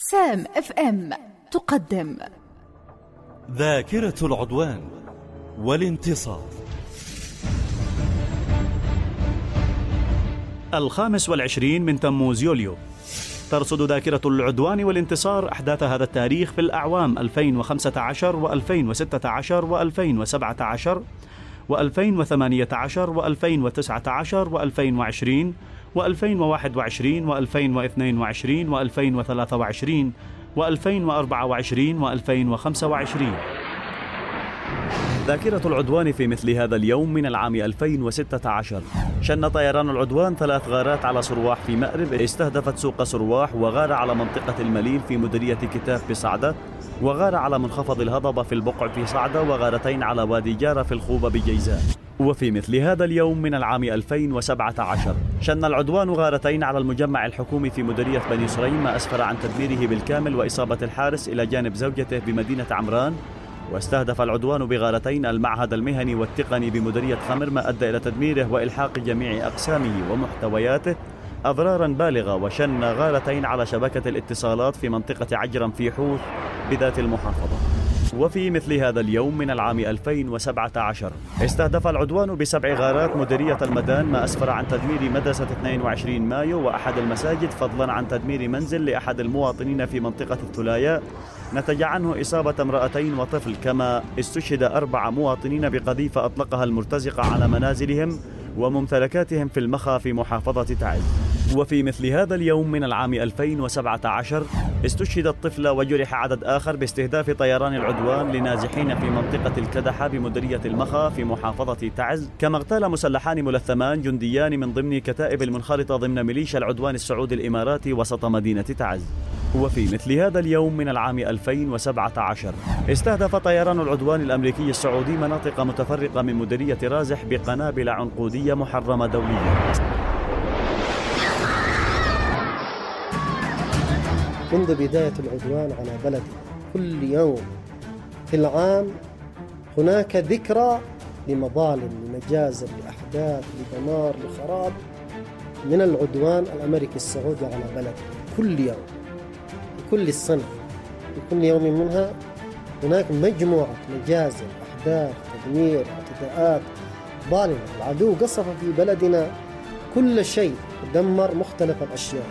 سام اف ام تقدم ذاكرة العدوان والانتصار. 25 من تموز يوليو. ترصد ذاكرة العدوان والانتصار أحداث هذا التاريخ في الأعوام 2015 و2016 و2017 و2018 و2019 و2020 و2021 و2022 و2023 و2024 و2025. ذاكرة العدوان في مثل هذا اليوم من العام 2016 شن طيران العدوان 3 غارات على صرواح في مأرب، استهدفت سوق صرواح، وغار على منطقة المليل في مديرية كتاف بصعدة، وغار على منخفض الهضبة في البقع في صعدة، وغارتين على وادي جارة في الخوبة بجيزان. وفي مثل هذا اليوم من العام 2017 شن العدوان غارتين على المجمع الحكومي في مديرية بني سريم، ما أسفر عن تدميره بالكامل وإصابة الحارس إلى جانب زوجته بمدينة عمران. واستهدف العدوان بغارتين المعهد المهني والتقني بمديرية خمر، ما أدى إلى تدميره وإلحاق جميع أقسامه ومحتوياته أضرارا بالغة. وشن غارتين على شبكة الاتصالات في منطقة عجرم في حوث بذات المحافظة. وفي مثل هذا اليوم من العام 2017 استهدف العدوان ب7 غارات مديرية المدان، ما أسفر عن تدمير مدرسة 22 مايو وأحد المساجد، فضلا عن تدمير منزل لأحد المواطنين في منطقة الثلاياء، نتج عنه إصابة امرأتين وطفل. كما استشهد 4 مواطنين بقذيفة أطلقها المرتزقة على منازلهم وممتلكاتهم في المخا في محافظة تعز. وفي مثل هذا اليوم من العام 2017 استشهد الطفل وجرح عدد آخر باستهداف طيران العدوان لنازحين في منطقة الكدحة بمديرية المخا في محافظة تعز. كما اغتال مسلحان ملثمان جنديان من ضمن كتائب المنخرطة ضمن ميليشيا العدوان السعودي الإماراتي وسط مدينة تعز. وفي مثل هذا اليوم من العام 2017 استهدف طيران العدوان الأمريكي السعودي مناطق متفرقة من مديرية رازح بقنابل عنقودية محرمة دوليا. منذ بداية العدوان على بلدي كل يوم في العام هناك ذكرى لمظالم، لمجازر، لأحداث، لدمار، لخراب من العدوان الأمريكي السعودي على بلدي. كل يوم، كل السنة، في كل يوم منها هناك مجموعة مجازر، أحداث، تدمير، اعتداءات ظالمة. العدو قصف في بلدنا كل شيء، دمر مختلف الأشياء.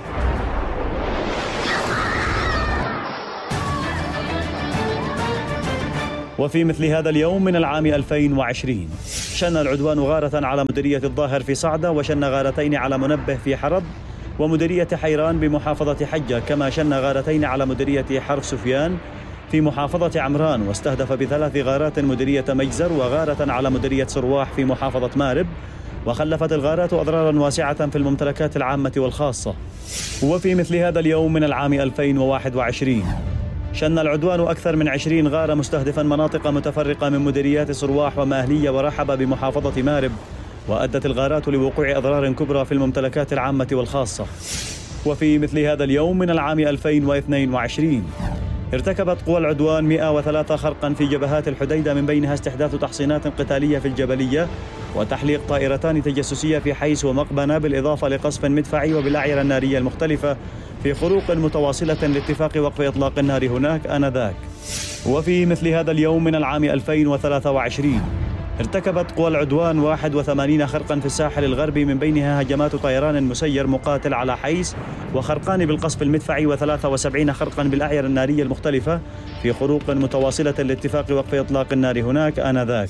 وفي مثل هذا اليوم من العام 2020 شن العدوان غارة على مديرية الظاهر في صعدة، وشن غارتين على منبه في حرب ومديرية حيران بمحافظة حجة. كما شن غارتين على مديرية حرف سفيان في محافظة عمران، واستهدف ب3 غارات مديرية مجزر وغارة على مديرية صرواح في محافظة مارب. وخلفت الغارات أضرارا واسعة في الممتلكات العامة والخاصة. وفي مثل هذا اليوم من العام 2021 شن العدوان أكثر من 20 غارة مستهدفا مناطق متفرقة من مديريات صرواح وماهلية ورحبة بمحافظة مارب، وأدت الغارات لوقوع أضرار كبرى في الممتلكات العامة والخاصة. وفي مثل هذا اليوم من العام 2022 ارتكبت قوى العدوان 103 خرقا في جبهات الحديدة، من بينها استحداث تحصينات قتالية في الجبلية وتحليق طائرتان تجسسية في حيس ومقبنة، بالإضافة لقصف مدفعي وبالأعيرة النارية المختلفة في خروق متواصلة لاتفاق وقف إطلاق النار هناك آنذاك. وفي مثل هذا اليوم من العام 2023 ارتكبت قوى العدوان 81 خرقا في الساحل الغربي، من بينها هجمات طيران مسير مقاتل على حيس، وخرقان بالقصف المدفعي، و73 خرقا بالأعيرة النارية المختلفة في خروق متواصلة لاتفاق وقف إطلاق النار هناك آنذاك.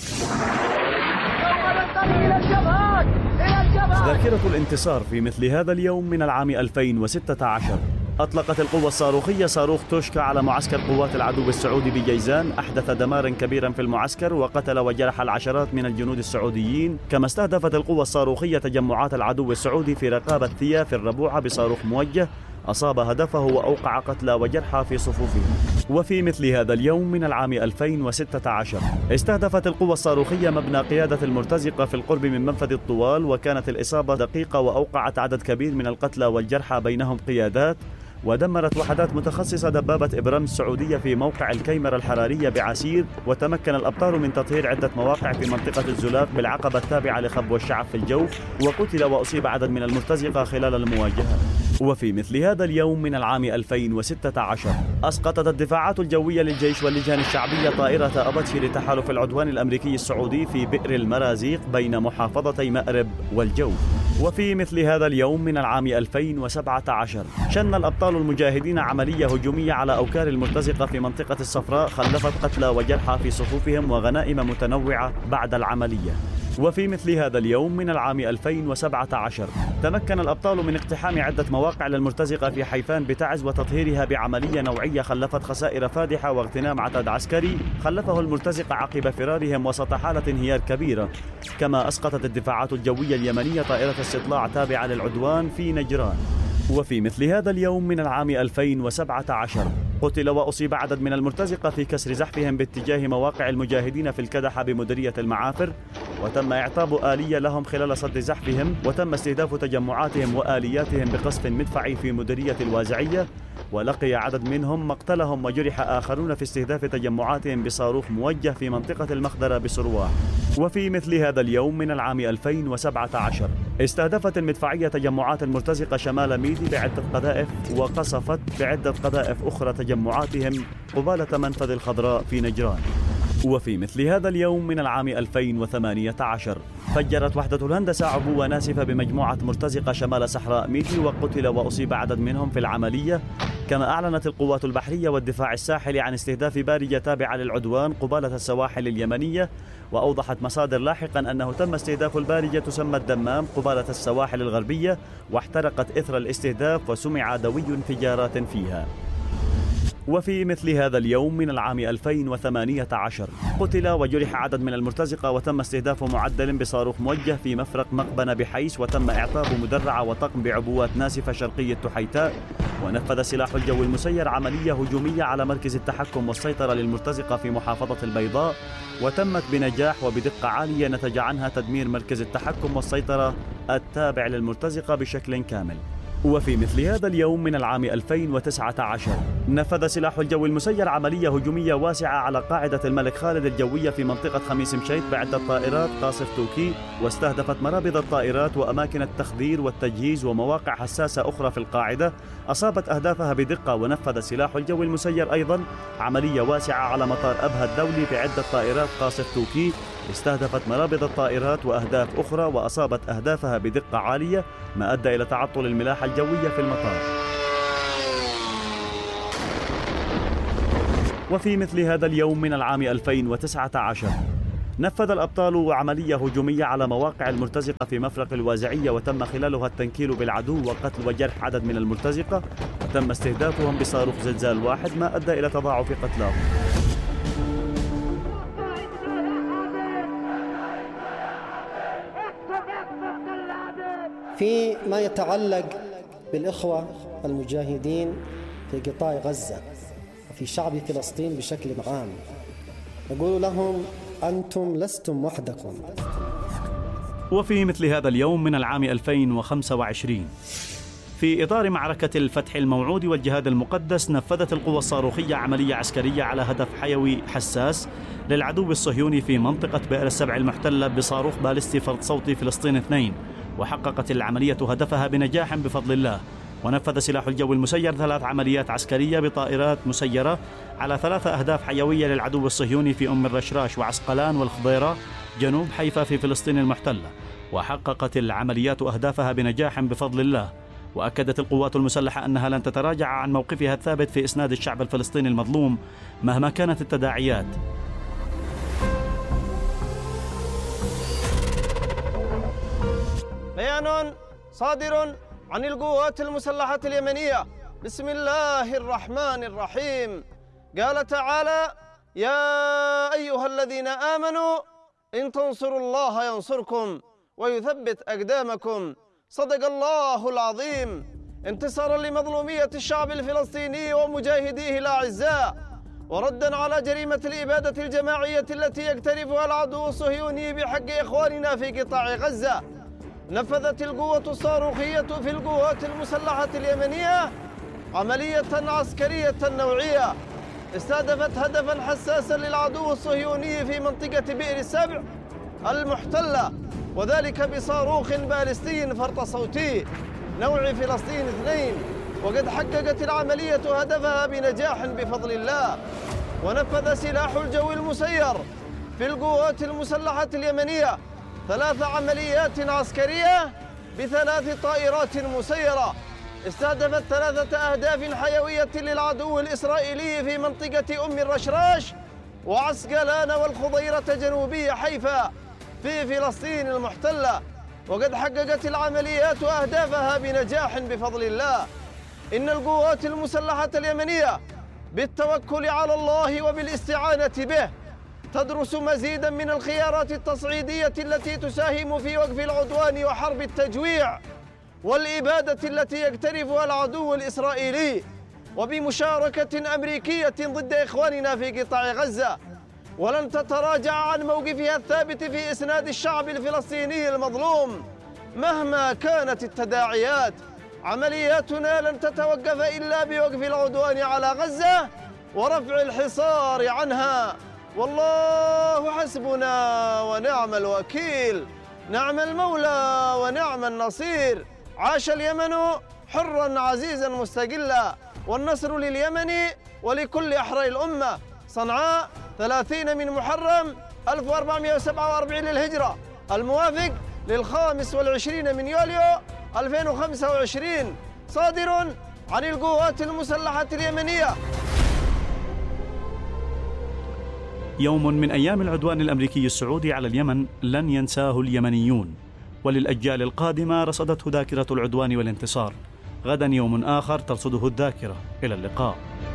ذاكرة الانتصار في مثل هذا اليوم من العام 2016 أطلقت القوة الصاروخية صاروخ توشكا على معسكر قوات العدو السعودي بجيزان، أحدث دمارا كبيرا في المعسكر وقتل وجرح العشرات من الجنود السعوديين. كما استهدفت القوة الصاروخية تجمعات العدو السعودي في رقابة ثيا في الربوعة بصاروخ موجه، أصاب هدفه وأوقع قتلى وجرحى في صفوفهم. وفي مثل هذا اليوم من العام 2016 استهدفت القوة الصاروخية مبنى قيادة المرتزقة في القرب من منفذ الطوال، وكانت الإصابة دقيقة وأوقعت عدد كبير من القتلى والجرحى بينهم قيادات. ودمرت وحدات متخصصة دبابة إبرام السعودية في موقع الكيمرة الحرارية بعسير. وتمكن الأبطال من تطهير عدة مواقع في منطقة الزلاق بالعقبة التابعة لخبو الشعب في الجوف، وقتل وأصيب عدد من المرتزقة خلال المواجهة. وفي مثل هذا اليوم من العام 2016 أسقطت الدفاعات الجوية للجيش واللجان الشعبية طائرة أباتشي لتحالف العدوان الأمريكي السعودي في بئر المرازيق بين محافظتي مأرب والجوف. وفي مثل هذا اليوم من العام 2017 شن الأبطال المجاهدين عملية هجومية على أوكار المرتزقة في منطقة الصفراء خلفت قتلى وجرحى في صفوفهم وغنائم متنوعة بعد العملية. وفي مثل هذا اليوم من العام 2017 تمكن الأبطال من اقتحام عدة مواقع للمرتزقة في حيفان بتعز وتطهيرها بعملية نوعية خلفت خسائر فادحة واغتنام عتاد عسكري خلفه المرتزقة عقب فرارهم وسط حالة انهيار كبيرة. كما أسقطت الدفاعات الجوية اليمنية طائرة استطلاع تابعة للعدوان في نجران. وفي مثل هذا اليوم من العام 2017 قتل وأصيب عدد من المرتزقة في كسر زحفهم باتجاه مواقع المجاهدين في الكدحة بمديرية المعافر، وتم إعطاب آلية لهم خلال صد زحفهم، وتم استهداف تجمعاتهم وآلياتهم بقصف مدفعي في مديرية الوازعية، ولقي عدد منهم مقتلهم وجرح آخرون في استهداف تجمعاتهم بصاروخ موجه في منطقة المخدرة بسرواح. وفي مثل هذا اليوم من العام 2017 استهدفت المدفعية تجمعات المرتزقة شمال ميدي بعدة قذائف، وقصفت بعدة قذائف أخرى تجمعاتهم قبالة منفذ الخضراء في نجران. وفي مثل هذا اليوم من العام 2018 فجرت وحدة الهندسة عبوة ناسفة بمجموعة مرتزقة شمال صحراء ميدي، وقتل وأصيب عدد منهم في العملية. كما أعلنت القوات البحرية والدفاع الساحلي عن استهداف بارجة تابعة للعدوان قبالة السواحل اليمنية، وأوضحت مصادر لاحقا أنه تم استهداف البارجة تسمى الدمام قبالة السواحل الغربية، واحترقت إثر الاستهداف وسمع دوي انفجارات فيها. وفي مثل هذا اليوم من العام 2018 قتل وجرح عدد من المرتزقة، وتم استهداف معدل بصاروخ موجه في مفرق مقبنة بحيس، وتم إعطاب مدرعة وطقم بعبوات ناسفة شرقي التحيتاء. ونفذ سلاح الجو المسير عملية هجومية على مركز التحكم والسيطرة للمرتزقة في محافظة البيضاء، وتمت بنجاح وبدقة عالية نتج عنها تدمير مركز التحكم والسيطرة التابع للمرتزقة بشكل كامل. وفي مثل هذا اليوم من العام 2019 نفذ سلاح الجو المسير عملية هجومية واسعة على قاعدة الملك خالد الجوية في منطقة خميس مشيط بعدة طائرات قاصف توكي، واستهدفت مرابض الطائرات وأماكن التخدير والتجهيز ومواقع حساسة أخرى في القاعدة، أصابت أهدافها بدقة. ونفذ سلاح الجو المسير أيضا عملية واسعة على مطار أبها الدولي بعدة طائرات قاصف توكي، استهدفت مرابض الطائرات وأهداف أخرى وأصابت أهدافها بدقة عالية، ما أدى إلى تعطل الملاحة الجوية في المطار. وفي مثل هذا اليوم من العام 2019 نفذ الأبطال عملية هجومية على مواقع المرتزقة في مفرق الوازعية، وتم خلالها التنكيل بالعدو وقتل وجرح عدد من المرتزقة، وتم استهدافهم بصاروخ زلزال واحد، ما أدى إلى تضاعف قتلاهم. في ما يتعلق بالإخوة المجاهدين في قطاع غزة وفي شعب فلسطين بشكل عام، نقول لهم أنتم لستم وحدكم. وفي مثل هذا اليوم من العام 2025 في إطار معركة الفتح الموعود والجهاد المقدس نفذت القوى الصاروخية عملية عسكرية على هدف حيوي حساس للعدو الصهيوني في منطقة بئر السبع المحتلة بصاروخ باليستي فرد صوتي فلسطين 2، وحققت العملية هدفها بنجاح بفضل الله. ونفذ سلاح الجو المسير 3 عمليات عسكرية بطائرات مسيرة على 3 أهداف حيوية للعدو الصهيوني في أم الرشراش وعسقلان والخضيرة جنوب حيفا في فلسطين المحتلة، وحققت العمليات أهدافها بنجاح بفضل الله. وأكدت القوات المسلحة أنها لن تتراجع عن موقفها الثابت في إسناد الشعب الفلسطيني المظلوم مهما كانت التداعيات. بيان صادر عن القوات المسلحة اليمنية بسم الله الرحمن الرحيم. قال تعالى: يا أيها الذين آمنوا إن تنصروا الله ينصركم ويثبت أقدامكم. صدق الله العظيم. انتصارا لمظلومية الشعب الفلسطيني ومجاهديه الأعزاء، وردا على جريمة الإبادة الجماعية التي يقترفها العدو الصهيوني بحق إخواننا في قطاع غزة، نفذت القوة الصاروخية في القوات المسلحة اليمنية عملية عسكرية نوعية استهدفت هدفا حساسا للعدو الصهيوني في منطقة بئر السبع المحتلة، وذلك بصاروخ باليستي فرط صوتي. نوع فلسطين 2، وقد حققت العملية هدفها بنجاح بفضل الله. ونفذ سلاح الجو المسير في القوات المسلحة اليمنية 3 عمليات عسكرية ب3 طائرات مسيرة استهدفت 3 أهداف حيوية للعدو الإسرائيلي في منطقة أم الرشراش وعسقلان والخضيرة جنوبي حيفا في فلسطين المحتلة. وقد حققت العمليات أهدافها بنجاح بفضل الله. إن القوات المسلحة اليمنية بالتوكل على الله وبالاستعانة به تدرس مزيداً من الخيارات التصعيدية التي تساهم في وقف العدوان وحرب التجويع والإبادة التي يقترفها العدو الإسرائيلي، وبمشاركة أمريكية ضد إخواننا في قطاع غزة، ولن تتراجع عن موقفها الثابت في إسناد الشعب الفلسطيني المظلوم مهما كانت التداعيات. عملياتنا لن تتوقف إلا بوقف العدوان على غزة ورفع الحصار عنها، والله حسبنا ونعم الوكيل، نعم المولى ونعم النصير. عاش اليمن حرا عزيزا مستقلا، والنصر لليمن ولكل أحرار الأمة. صنعاء 30 من محرم 1447 للهجرة، الموافق لل25 من يوليو 2025، صادر عن القوات المسلحة اليمنية. يوم من أيام العدوان الأمريكي السعودي على اليمن لن ينساه اليمنيون، وللأجيال القادمة رصدته ذاكرة العدوان والانتصار. غدا يوم آخر ترصده الذاكرة. إلى اللقاء.